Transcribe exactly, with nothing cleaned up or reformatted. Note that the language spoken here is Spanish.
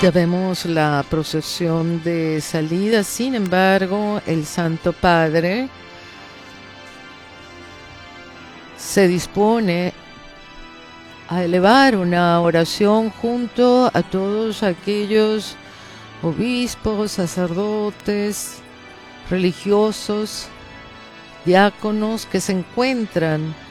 Ya vemos la procesión de salida. Sin embargo, el Santo Padre se dispone a elevar una oración junto a todos aquellos obispos, sacerdotes, religiosos, diáconos que se encuentran